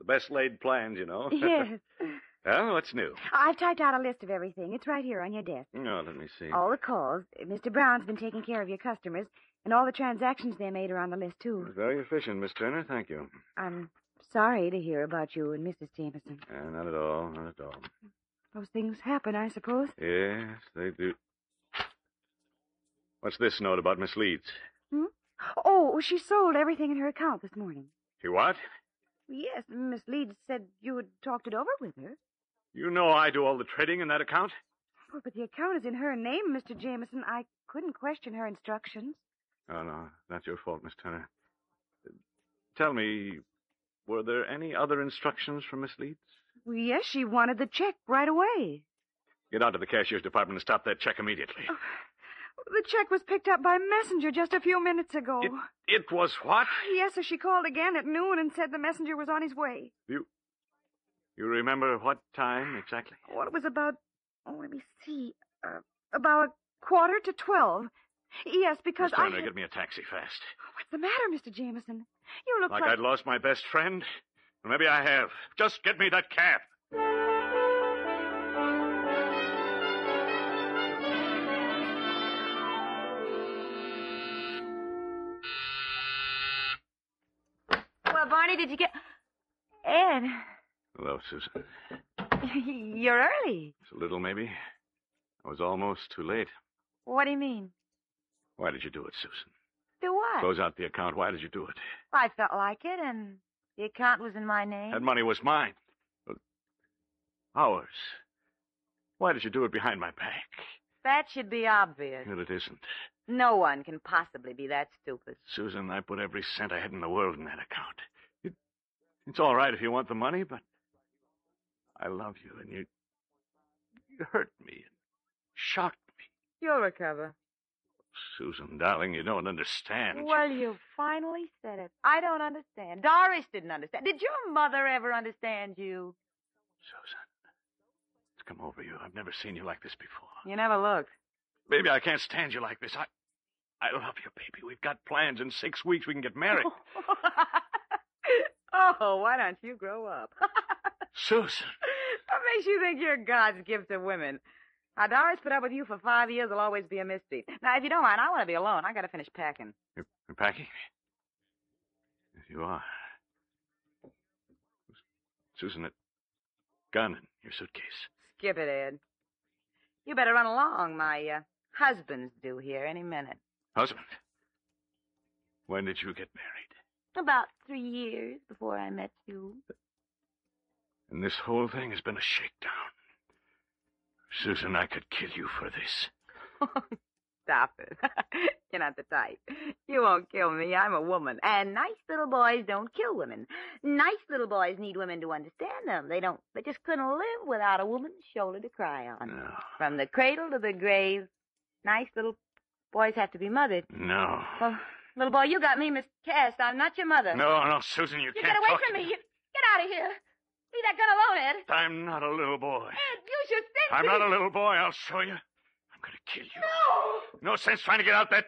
The best laid plans, you know. Yes. Well, what's new? I've typed out a list of everything. It's right here on your desk. Oh, let me see. All the calls. Mr. Brown's been taking care of your customers, and all the transactions they made are on the list, too. Very efficient, Miss Turner. Thank you. I'm sorry to hear about you and Mrs. Jameson. Not at all. Not at all. Those things happen, I suppose. Yes, they do. What's this note about Miss Leeds? Oh, she sold everything in her account this morning. She what? Yes, Miss Leeds said you had talked it over with her. You know I do all the trading in that account? Oh, but the account is in her name, Mr. Jameson. I couldn't question her instructions. Oh, no. That's your fault, Miss Turner. Tell me, were there any other instructions from Miss Leeds? Well, yes, she wanted the check right away. Get out to the cashier's department and stop that check immediately. Oh, the check was picked up by messenger just a few minutes ago. It was what? Yes, sir. She called again at noon and said the messenger was on his way. You remember what time exactly? Well, it was about, let me see, about 11:45. Yes, because Miss Turner, get me a taxi fast. What's the matter, Mr. Jameson? You look like I'd lost my best friend? Well, maybe I have. Just get me that cab. Well, Barney, did you get... Ed. Hello, Susan. You're early. It's a little, maybe. I was almost too late. What do you mean? Why did you do it, Susan? Do what? Close out the account. Why did you do it? I felt like it, and the account was in my name. That money was mine. Ours. Why did you do it behind my back? That should be obvious. Well, it isn't. No one can possibly be that stupid. Susan, I put every cent I had in the world in that account. It's all right if you want the money, but I love you, and you hurt me and shocked me. You'll recover. Susan, darling, you don't understand. Well, you finally said it. I don't understand. Doris didn't understand. Did your mother ever understand you? Susan, it's come over you. I've never seen you like this before. You never looked. Baby, I can't stand you like this. I love you, baby. We've got plans. In 6 weeks we can get married. Oh, why don't you grow up? Susan. What makes you think you're God's gift to women? Now, Doris put up with you for 5 years. Will always be a mystery. Now, if you don't mind, I want to be alone. I got to finish packing. You're packing? Yes, you are. Susan, that gun in your suitcase. Skip it, Ed. You better run along. My husband's due here any minute. Husband? When did you get married? About 3 years before I met you. And this whole thing has been a shakedown. Susan, I could kill you for this. Stop it. You're not the type. You won't kill me. I'm a woman. And nice little boys don't kill women. Nice little boys need women to understand them. They just couldn't live without a woman's shoulder to cry on. No. From the cradle to the grave, nice little boys have to be mothered. No. Well, little boy, you got me miscast. I'm not your mother. No, Susan, you can't get away talk from to me. Get out of here. Leave that gun alone, Ed. I'm not a little boy. Ed, you should think... I'm not a little boy. I'll show you. I'm going to kill you. No! No sense trying to get out that